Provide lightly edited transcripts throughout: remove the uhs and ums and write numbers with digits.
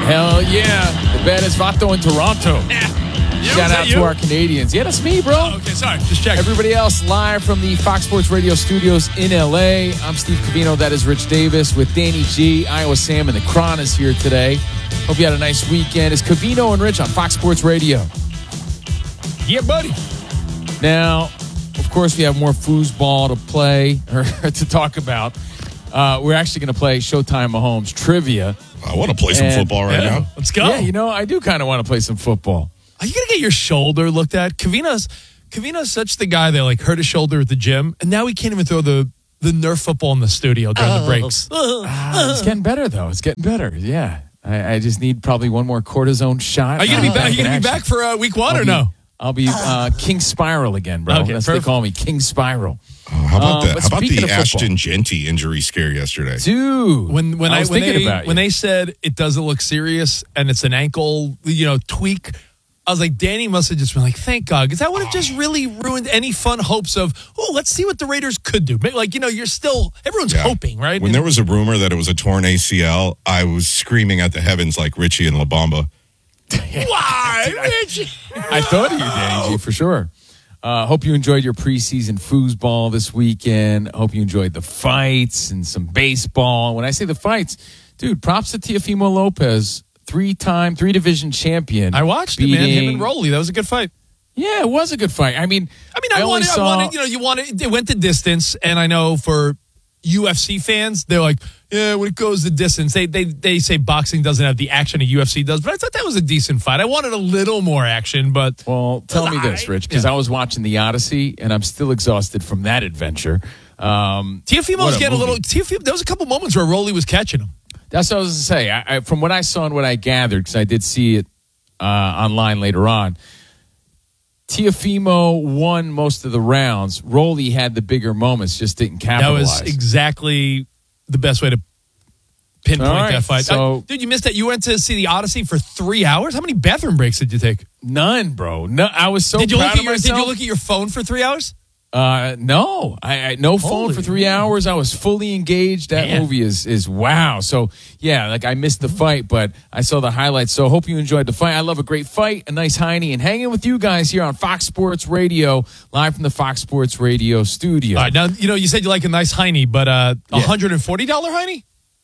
Hell yeah. The baddest Vato in Toronto. Shout out to our Canadians. Yeah, that's me, bro. Oh, okay, sorry. Just checking. Everybody else live from the Fox Sports Radio studios in LA. I'm Steve Covino. That is Rich Davis with Danny G, Iowa Sam, and the Cron is here today. Hope you had a nice weekend. It's Covino and Rich on Fox Sports Radio. Yeah, buddy. Now, of course, we have more foosball to play or to talk about. We're actually going to play Showtime Mahomes trivia. I want to play some football right now. Let's go. Yeah, I do kind of want to play some football. Are you going to get your shoulder looked at? Covino's such the guy that hurt his shoulder at the gym, and now he can't even throw the Nerf football in the studio during the breaks. It's getting better, though. It's getting better. Yeah. I just need probably one more cortisone shot. Are you going to be back for week one or no? I'll be King Spiral again, bro. Okay, that's what they call me, King Spiral. How about that? How about the Ashton Genty injury scare yesterday? Dude, when they said it doesn't look serious and it's an ankle, tweak, I was like, Danny must have just been like, thank God, because that would have just really ruined any fun hopes of, let's see what the Raiders could do. You're still, everyone's hoping, right? When there was a rumor that it was a torn ACL, I was screaming at the heavens like Richie and La Bamba. Why, Richie? I thought of you, Danny G, for sure. Hope you enjoyed your preseason foosball this weekend. Hope you enjoyed the fights and some baseball. When I say the fights, dude, props to Teofimo Lopez, three-division champion. I watched it, man. Him and Rolly. That was a good fight. Yeah, it was a good fight. I wanted, it went the distance, and I know for UFC fans, they're like, yeah, when it goes the distance, they say boxing doesn't have the action a UFC does, but I thought that was a decent fight. I wanted a little more action, but... Well, tell me this, Rich, because I was watching The Odyssey, and I'm still exhausted from that adventure. Teofimo's getting a little... There was a couple moments where Rolly was catching him. That's what I was going to say. I from what I saw and what I gathered, because I did see it online later on, Teofimo won most of the rounds. Rolly had the bigger moments, just didn't capitalize. That was exactly the best way to pinpoint that fight. So, dude, you missed that. You went to see The Odyssey for 3 hours? How many bathroom breaks did you take? None, bro. No, I was so proud of myself. Did you look at your phone for 3 hours? No. I no phone for 3 hours. I was fully engaged. That movie is wow. So, yeah, I missed the fight, but I saw the highlights. So, hope you enjoyed the fight. I love a great fight, a nice Heine, and hanging with you guys here on Fox Sports Radio, live from the Fox Sports Radio studio. All right, now, you said you like a nice Heine, but $140 Heine?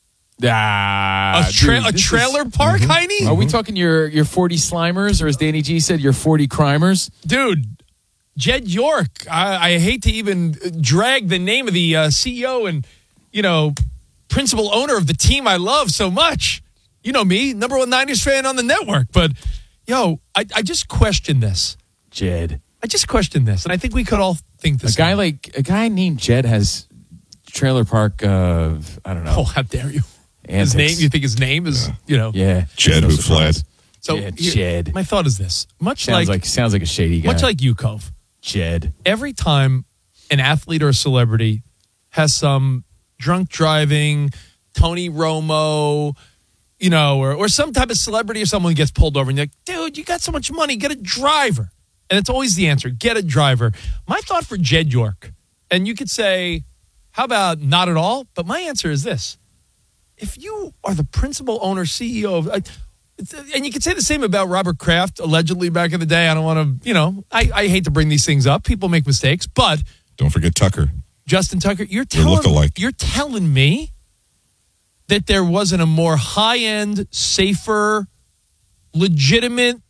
A trailer park Heine? Are we talking your 40 Slimers, or as Danny G said, your 40 Crimers? Dude. Jed York, I hate to even drag the name of the CEO and, principal owner of the team I love so much. You know me, number one Niners fan on the network. But, I just question this. Jed. I just question this, and I think we could all think this. A guy named Jed has trailer park, I don't know. Oh, how dare you. Antics. His name, you think his name is, Yeah. Jed who fled. So, Jed. My thought is this. Sounds like a shady guy. Much like you, Cove. Jed. Every time an athlete or a celebrity has some drunk driving, Tony Romo, or some type of celebrity or someone gets pulled over and you're like, dude, you got so much money, get a driver. And it's always the answer, get a driver. My thought for Jed York, and you could say, how about not at all? But my answer is this. If you are the principal owner, CEO of... and you could say the same about Robert Kraft, allegedly back in the day. I don't want to, I hate to bring these things up. People make mistakes, but... Don't forget Tucker. Justin Tucker, you're telling me that there wasn't a more high-end, safer, legitimate,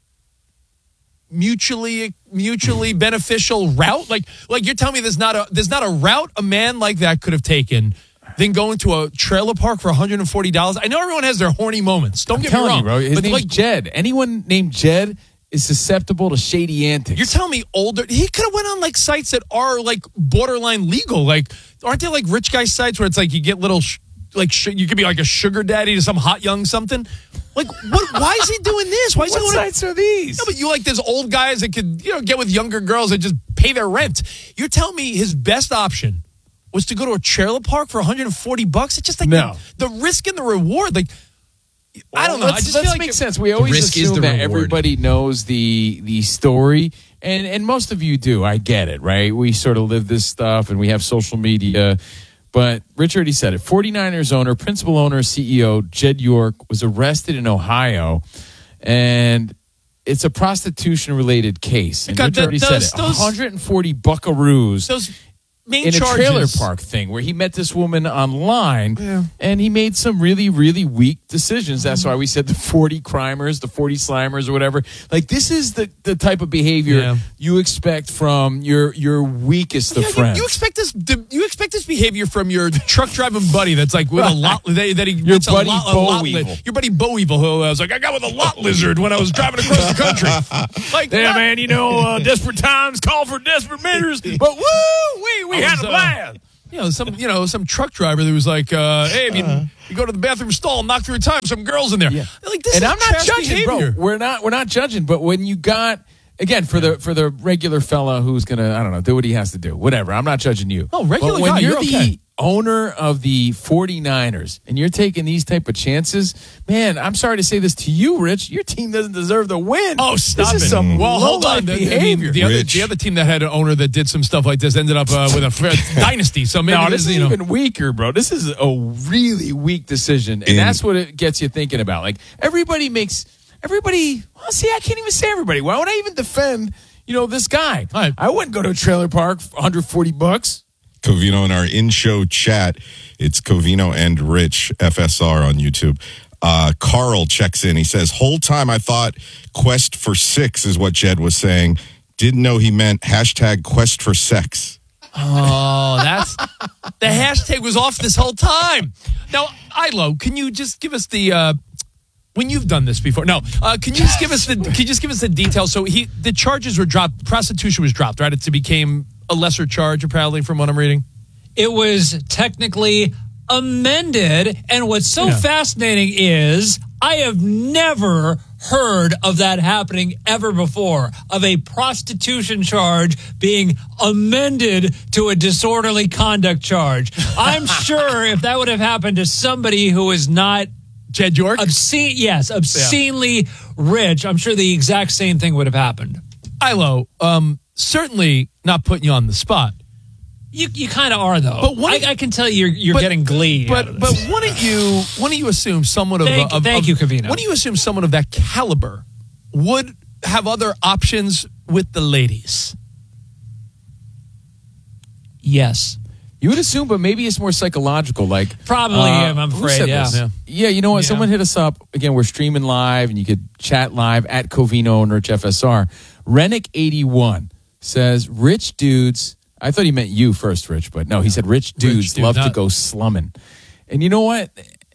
mutually beneficial route? Like you're telling me there's not a route a man like that could have taken than going to a trailer park for $140. I know everyone has their horny moments. Don't get me wrong. You, bro, his name's Jed. Anyone named Jed is susceptible to shady antics. You're telling me he could have went on sites that are borderline legal. Aren't there rich guy sites where it's you get little you could be a sugar daddy to some hot young something? What? Why is he doing this? Why is what sites are these? No, but you there's old guys that could get with younger girls that just pay their rent. You're telling me his best option was to go to a trailer park for $140? It's just the risk and the reward. I don't know. I just feel makes sense. We always assume that everybody knows the story, and most of you do. I get it, right? We sort of live this stuff, and we have social media. But Rich already said it. 49ers owner, principal owner, CEO Jed York was arrested in Ohio, and it's a prostitution-related case. And Rich already said it. 140 buckaroos. Those main in charges. A trailer park thing where he met this woman online and he made some really, really weak decisions. That's why we said the 40 crimers, the 40 slimers or whatever. Like, this is the type of behavior you expect from your weakest of friends. You expect this behavior from your truck driving buddy that's like with a lot that he your buddy Bo Weevil. Your buddy Bo Weevil, who was like, I got with a lot lizard when I was driving across the country. Like, yeah, man, desperate times call for desperate measures, but we had a blast. Some truck driver that was like, hey, if you go to the bathroom stall and knock 3 times, some girls in there. Yeah. Like, this and is I'm not judging, behavior. bro. We're not judging, but when you got, again, for the regular fella who's gonna, I don't know, do what he has to do, whatever. I'm not judging you. Oh, regular but when guy, you're okay. the owner of the 49ers and you're taking these type of chances, man, I'm sorry to say this to you, Rich. Your team doesn't deserve to win. Oh, stop this it. Is some hold on. behavior. The other team that had an owner that did some stuff like this ended up with a dynasty. So maybe this is even weaker, bro. This is a really weak decision, and that's what it gets you thinking about. Like, everybody. Well, see, I can't even say everybody. Why would I even defend, this guy? Right. I wouldn't go to a trailer park for $140. Covino in our in-show chat. It's Covino and Rich FSR on YouTube. Carl checks in. He says, whole time I thought Quest for Six is what Jed was saying. Didn't know he meant hashtag Quest for Sex. Oh, that's the hashtag was off this whole time. Now, Ilo, can you just give us the when you've done this before? No, can you just give us the details? So the charges were dropped. Prostitution was dropped, right? It became a lesser charge, apparently, from what I'm reading. It was technically amended, and what's so fascinating is I have never heard of that happening ever before, of a prostitution charge being amended to a disorderly conduct charge. I'm sure if that would have happened to somebody who is not Jed York? Obscenely rich, I'm sure the exact same thing would have happened. Ilo, certainly not putting you on the spot. You kind of are, though. But I can tell you're getting glee. But wouldn't you assume someone Thank you, Covino. Wouldn't you assume someone of that caliber would have other options with the ladies? Yes. You would assume, but maybe it's more psychological. Like, probably, I'm afraid. Yeah, you know what? Someone hit us up. Again, we're streaming live, and you could chat live at Covino and Rich FSR. Rennick81 says, rich dudes. I thought he meant you first, Rich, but no, he said rich dudes love to go slumming. And you know what?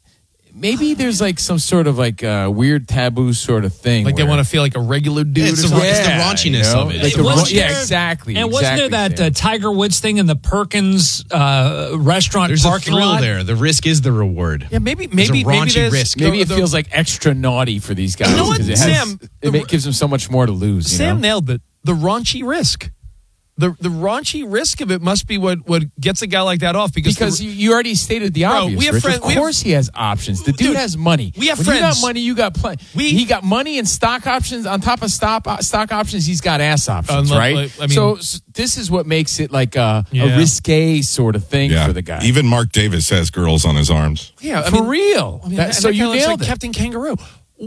Maybe there's like some sort of like weird taboo sort of thing. Like they want to feel like a regular dude. It's the raunchiness of it. Exactly. And wasn't there that Tiger Woods thing in the Perkins restaurant there's parking a thrill lot? there. The risk is the reward. Yeah, maybe a raunchy risk. Maybe it feels like extra naughty for these guys. You know what, Sam? It gives them so much more to lose. Sam nailed it. The raunchy risk. The raunchy risk of it must be what gets a guy like that off because you already stated the obvious. We have Rich. Of course, he has options. The dude has money. We have when friends. You got money. You got plenty. He got money and stock options on top of stock options. He's got ass options, right? So this is what makes it like a risque sort of thing for the guy. Even Mark Davis has girls on his arms. Yeah, for real. So you nailed it, Captain Kangaroo.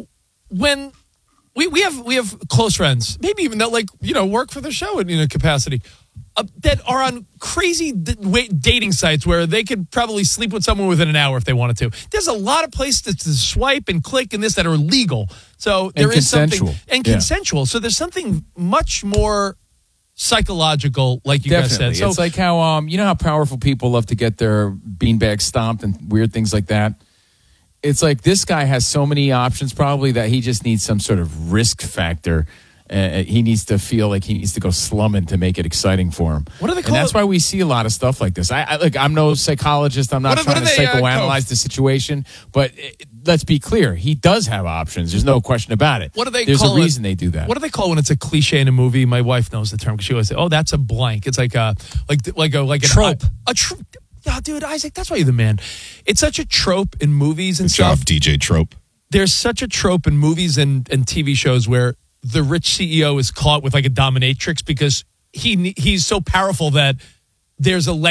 When we have close friends, maybe even that work for the show in a capacity. That are on crazy dating sites where they could probably sleep with someone within an hour if they wanted to. There's a lot of places to swipe and click and this that are legal. So there is something consensual. So there's something much more psychological, like you guys said. So it's like how you know how powerful people love to get their beanbag stomped and weird things like that. It's like this guy has so many options probably that he just needs some sort of risk factor. He needs to feel like he needs to go slumming to make it exciting for him. What do they call And that's why we see a lot of stuff like this. I'm no psychologist. I'm not trying to psychoanalyze the situation. But let's be clear. He does have options. There's no question about it. What do they There's call a reason they do that. What do they call when it's a cliche in a movie? My wife knows the term because she always say, "Oh, that's a blank." It's like a trope. A trope. Yeah, dude, Isaac, that's why you're the man. It's such a trope in movies and Good job, stuff. DJ Trope. There's such a trope in movies and TV shows where the rich CEO is caught with like a dominatrix because he's so powerful that there's a layer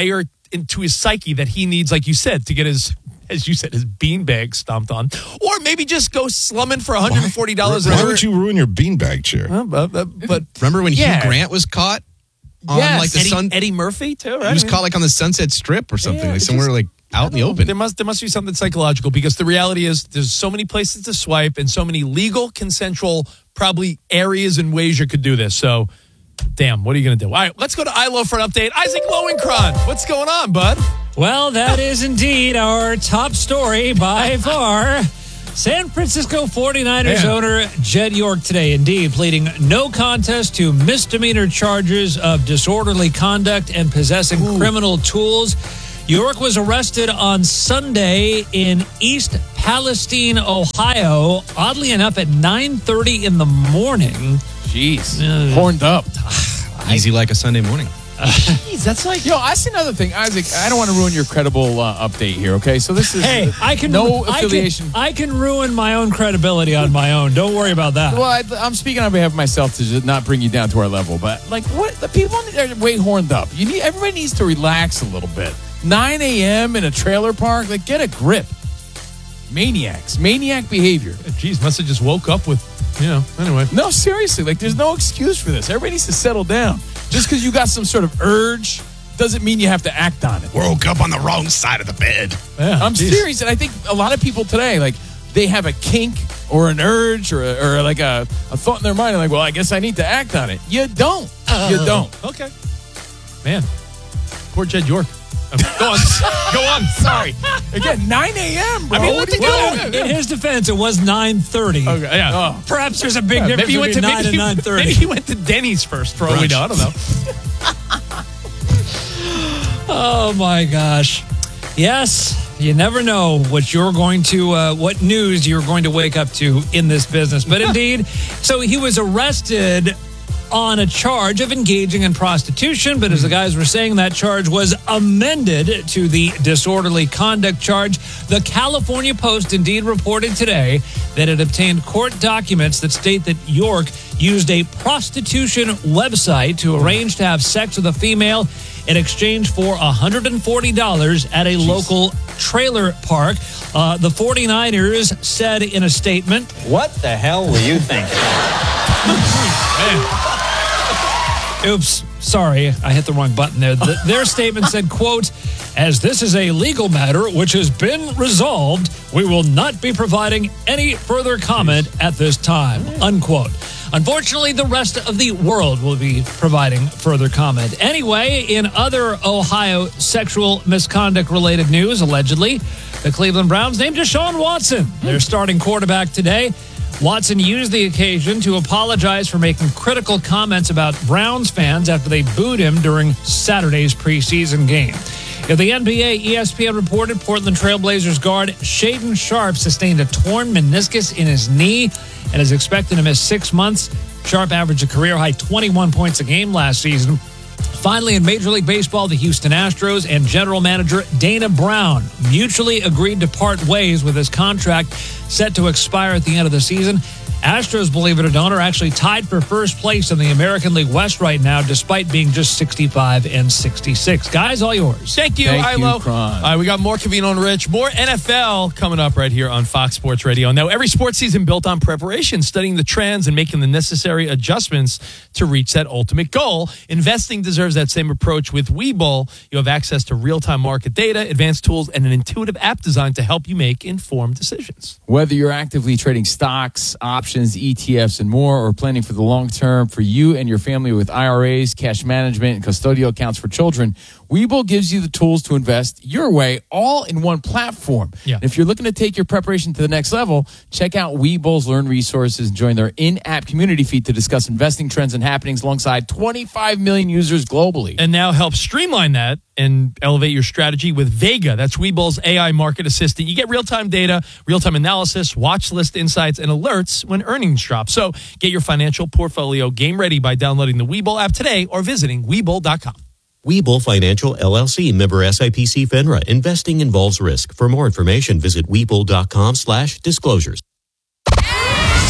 into his psyche that he needs, like you said, to get his, as you said, his beanbag stomped on, or maybe just go slumming for $140 Why would you ruin your beanbag chair? But remember when Hugh Grant was caught on like the Eddie Murphy too? Right? He was caught like on the Sunset Strip or something, Yeah, like somewhere like out in the open. There must be something psychological, because the reality is there's so many places to swipe and so many legal, consensual, probably areas and ways you could do this. So, damn, what are you going to do? All right, let's go to ILO for an update. Isaac Lowenkron, what's going on, bud? Well, that is indeed our top story by far. San Francisco 49ers owner Jed York today, indeed, pleading no contest to misdemeanor charges of disorderly conduct and possessing criminal tools. York was arrested on Sunday in East Palestine, Ohio, oddly enough at 9:30 in the morning. Jeez. Horned up. Easy like a Sunday morning. Jeez, that's like, I see another thing, Isaac. I don't want to ruin your credible update here. Okay, so this is no affiliation. I can ruin my own credibility on my own. Don't worry about that. Well, I'm speaking on behalf of myself to just not bring you down to our level, but like, what the people are way horned up. Everybody needs to relax a little bit. 9 a.m. in a trailer park, like, get a grip. Maniac behavior. Jeez, must have just woke up with, anyway. No, seriously, like, there's no excuse for this. Everybody needs to settle down. Just because you got some sort of urge doesn't mean you have to act on it. Woke up on the wrong side of the bed. Yeah, I'm serious, and I think a lot of people today, like, they have a kink or an urge or like a thought in their mind, and like, well, I guess I need to act on it. You don't. You don't. Okay. Man, poor Jed York. Go on. Sorry. Again, 9 a.m., bro. I mean, what the guy? In his defense, it was 9:30. Okay, yeah. Perhaps there's a big difference between 9 and 9:30. Maybe he went to Denny's first, for all we know. I don't know. Oh, my gosh. Yes, you never know what you're going to, what news you're going to wake up to in this business. But indeed, so he was arrested on a charge of engaging in prostitution, but as the guys were saying, that charge was amended to the disorderly conduct charge. The California Post indeed reported today that it obtained court documents that state that York used a prostitution website to arrange to have sex with a female in exchange for $140 at a local trailer park. The 49ers said in a statement, "What the hell were you thinking?" Oops, sorry, I hit the wrong button there. Their statement said, quote, "As this is a legal matter which has been resolved, we will not be providing any further comment at this time," unquote. Unfortunately, the rest of the world will be providing further comment. Anyway, in other Ohio sexual misconduct-related news, allegedly, the Cleveland Browns named Deshaun Watson their starting quarterback today. Watson used the occasion to apologize for making critical comments about Browns fans after they booed him during Saturday's preseason game. In the NBA, ESPN reported Portland Trailblazers guard Shaedon Sharpe sustained a torn meniscus in his knee and is expected to miss 6 months. Sharpe averaged a career-high 21 points a game last season. Finally, in Major League Baseball, the Houston Astros and general manager Dana Brown mutually agreed to part ways with his contract set to expire at the end of the season. Astros, believe it or not, are actually tied for first place in the American League West right now, despite being just 65 and 66. Guys, all yours. Thank you, Ilo. All right, we got more Covino and Rich, more NFL coming up right here on Fox Sports Radio. Now, every sports season built on preparation, studying the trends and making the necessary adjustments to reach that ultimate goal. Investing deserves that same approach with Webull. You have access to real-time market data, advanced tools, and an intuitive app designed to help you make informed decisions. Whether you're actively trading stocks, options, ETFs, and more, or planning for the long term for you and your family with IRAs, cash management, and custodial accounts for children, Webull gives you the tools to invest your way, all in one platform. Yeah. If you're looking to take your preparation to the next level, check out Webull's Learn Resources and join their in-app community feed to discuss investing trends and happenings alongside 25 million users globally. And now help streamline that and elevate your strategy with Vega. That's Webull's AI market assistant. You get real-time data, real-time analysis, watch list insights, and alerts when earnings drop. So get your financial portfolio game ready by downloading the Webull app today or visiting Webull.com. Webull Financial, LLC, member SIPC FINRA. Investing involves risk. For more information, visit Webull.com/disclosures. Steve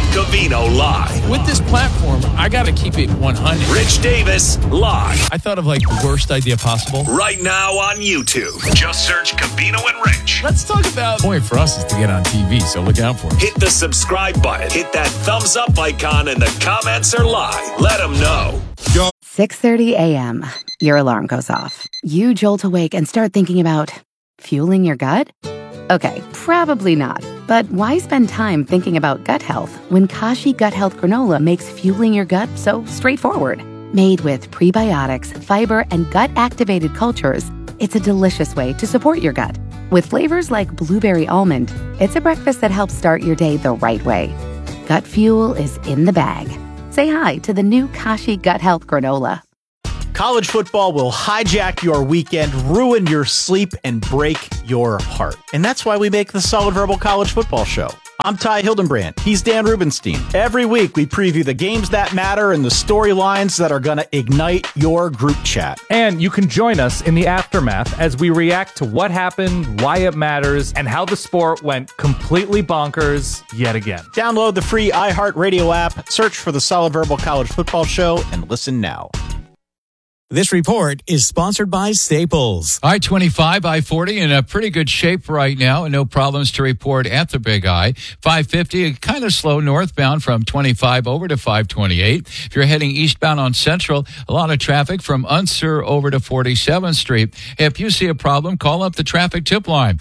Covino live. With this platform, I got to keep it 100. Rich Davis live. I thought of like the worst idea possible. Right now on YouTube. Just search Covino and Rich. Let's talk about. The point for us is to get on TV, so look out for it. Hit the subscribe button. Hit that thumbs up icon, and the comments are live. Let them know. 6:30 a.m. Your alarm goes off. You jolt awake and start thinking about fueling your gut? Okay, probably not. But why spend time thinking about gut health when Kashi Gut Health Granola makes fueling your gut so straightforward? Made with prebiotics, fiber, and gut-activated cultures, it's a delicious way to support your gut. With flavors like blueberry almond, it's a breakfast that helps start your day the right way. Gut fuel is in the bag. Say hi to the new Kashi Gut Health Granola. College football will hijack your weekend, ruin your sleep, and break your heart. And that's why we make the Solid Verbal College Football Show. I'm Ty Hildenbrand. He's Dan Rubenstein. Every week, we preview the games that matter and the storylines that are going to ignite your group chat. And you can join us in the aftermath as we react to what happened, why it matters, and how the sport went completely bonkers yet again. Download the free iHeartRadio app, search for the Solid Verbal College Football Show, and listen now. This report is sponsored by Staples. I-25, I-40 in a pretty good shape right now, and no problems to report at the Big I. 550, kind of slow northbound from 25 over to 528. If you're heading eastbound on Central, a lot of traffic from Unser over to 47th Street. If you see a problem, call up the traffic tip line,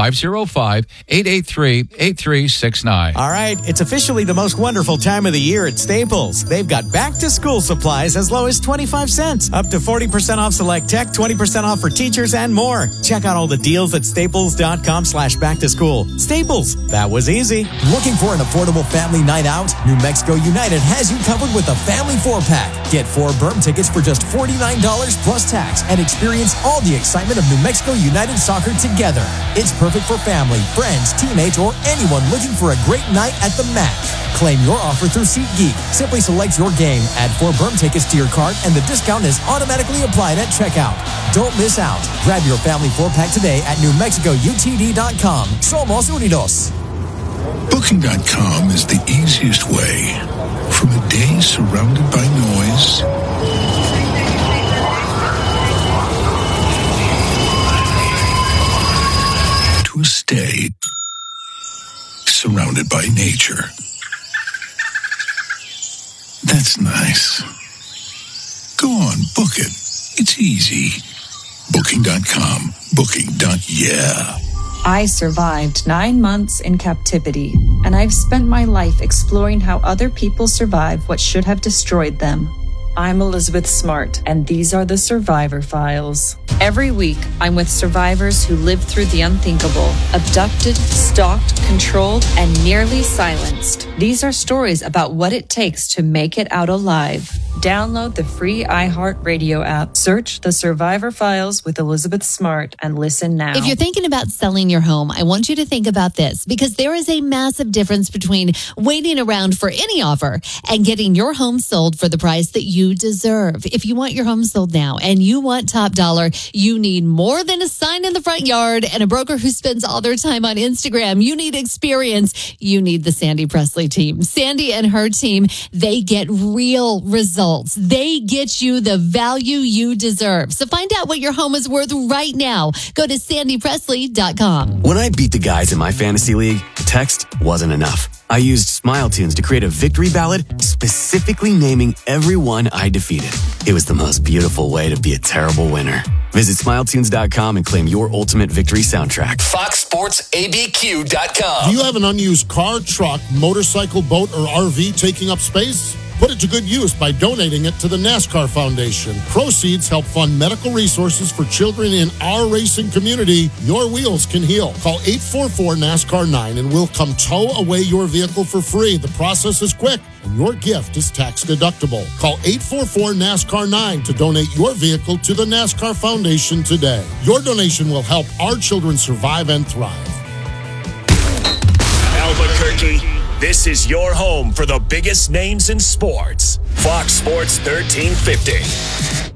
505-883-8369. All right, it's officially the most wonderful time of the year at Staples. They've got back-to-school supplies as low as 25 cents, up to 40% off select tech, 20% off for teachers, and more. Check out all the deals at staples.com/back-to-school. Staples, that was easy. Looking for an affordable family night out? New Mexico United has you covered with a family 4-pack. Get 4 Berm tickets for just $49 plus tax and experience all the excitement of New Mexico United soccer together. It's perfect for family, friends, teammates, or anyone looking for a great night at the match. Claim your offer through SeatGeek. Simply select your game, add 4 Berm tickets to your cart, and the discount is automatically applied at checkout. Don't miss out. Grab your family 4-pack today at NewMexicoUTD.com. Somos Unidos. Booking.com is the easiest way. From a day surrounded by noise to a stay surrounded by nature. That's nice. Go on, book it. It's easy. Booking.com. Booking.yeah. I survived 9 months in captivity, and I've spent my life exploring how other people survive what should have destroyed them. I'm Elizabeth Smart, and these are the Survivor Files. Every week, I'm with survivors who lived through the unthinkable, abducted, stalked, controlled, and nearly silenced. These are stories about what it takes to make it out alive. Download the free iHeartRadio app, search The Survivor Files with Elizabeth Smart, and listen now. If you're thinking about selling your home, I want you to think about this, because there is a massive difference between waiting around for any offer and getting your home sold for the price that you deserve. If you want your home sold now and you want top dollar, you need more than a sign in the front yard and a broker who spends all their time on Instagram. You need experience. You need the Sandy Presley team. Sandy and her team, they get real results. They get you the value you deserve. So find out what your home is worth right now. Go to sandypresley.com. When I beat the guys in my fantasy league, text wasn't enough. I used Smile Tunes to create a victory ballad specifically naming everyone I defeated. It was the most beautiful way to be a terrible winner. Visit SmileTunes.com and claim your ultimate victory soundtrack. FoxSportsABQ.com. Do you have an unused car, truck, motorcycle, boat, or RV taking up space? Put it to good use by donating it to the NASCAR Foundation. Proceeds help fund medical resources for children in our racing community. Your wheels can heal. Call 844-NASCAR-9 and we'll come tow away your vehicle for free. The process is quick and your gift is tax deductible. Call 844-NASCAR-9 to donate your vehicle to the NASCAR Foundation today. Your donation will help our children survive and thrive. Albuquerque, this is your home for the biggest names in sports. Fox Sports 1350.